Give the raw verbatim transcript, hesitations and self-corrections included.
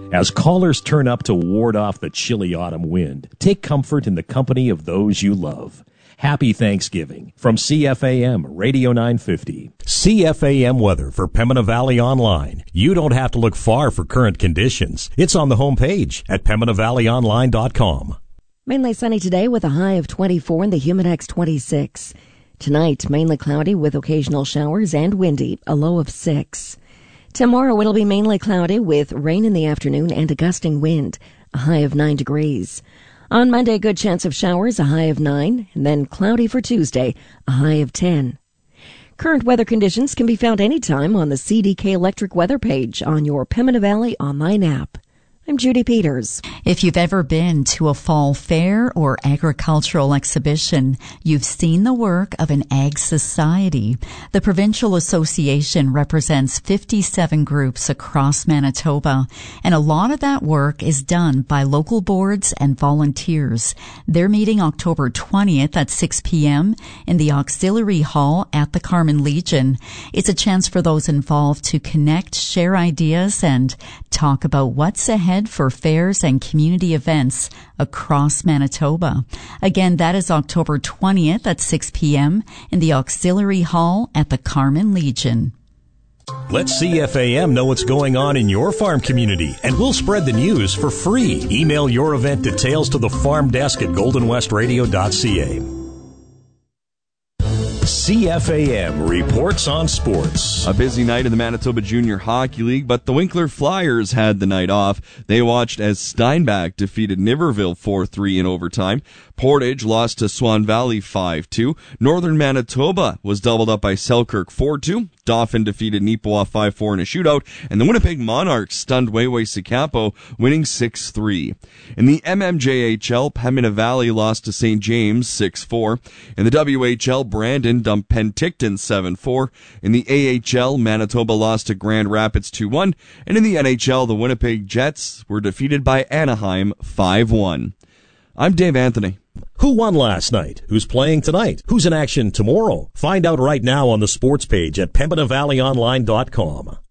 As callers turn up to ward off the chilly autumn wind, take comfort in the company of those you love. Happy Thanksgiving from C F A M Radio nine fifty. C F A M weather for Pembina Valley Online. You don't have to look far for current conditions. It's on the homepage at pembina valley online dot com. Mainly sunny today with a high of twenty-four and the Humidex twenty-six. Tonight, mainly cloudy with occasional showers and windy, a low of six. Tomorrow, it'll be mainly cloudy with rain in the afternoon and a gusting wind, a high of nine degrees. On Monday, a good chance of showers, a high of nine, and then cloudy for Tuesday, a high of ten. Current weather conditions can be found anytime on the C D K Electric weather page on your Pembina Valley online app. I'm Judy Peters. If you've ever been to a fall fair or agricultural exhibition, you've seen the work of an ag society. The Provincial Association represents fifty-seven groups across Manitoba, and a lot of that work is done by local boards and volunteers. They're meeting October twentieth at six p.m. in the Auxiliary Hall at the Carman Legion. It's a chance for those involved to connect, share ideas, and talk about what's ahead for fairs and community events across Manitoba. Again, that is October twentieth at six p.m. in the Auxiliary Hall at the Carman Legion. Let C F A M know what's going on in your farm community, and we'll spread the news for free. Email your event details to the farm desk at golden west radio dot c a. C F A M reports on sports. A busy night in the Manitoba Junior Hockey League, but the Winkler Flyers had the night off. They watched as Steinbach defeated Niverville four three in overtime. Portage lost to Swan Valley five two. Northern Manitoba was doubled up by Selkirk four two. Dauphin defeated Neepawa five four in a shootout, and the Winnipeg Monarchs stunned Wayway-Sikapo, winning six three. In the M M J H L, Pembina Valley lost to Saint James six four. In the W H L, Brandon dumped Penticton seven four. In the A H L, Manitoba lost to Grand Rapids two one. And in the N H L, the Winnipeg Jets were defeated by Anaheim five one. I'm Dave Anthony. Who won last night? Who's playing tonight? Who's in action tomorrow? Find out right now on the sports page at pembina valley online dot com.